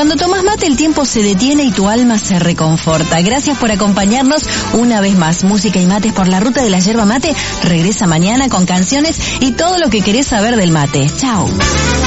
Cuando tomas mate el tiempo se detiene y tu alma se reconforta. Gracias por acompañarnos una vez más. Música y mates por la ruta de la yerba mate regresa mañana con canciones y todo lo que querés saber del mate. Chao.